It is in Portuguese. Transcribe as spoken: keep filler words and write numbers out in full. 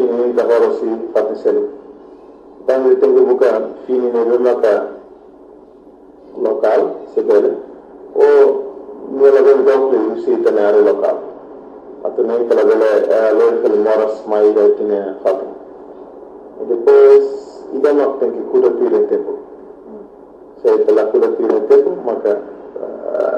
ini ka horosi fatisel tangi tengu buka fini ne maka lokal sebele o nela ben dokle usi tanare lokal atau nem kala bele loy kala moras mai da tine fatu depois ida mak tenki kuda tire tempo saya telah kuda tire tempo maka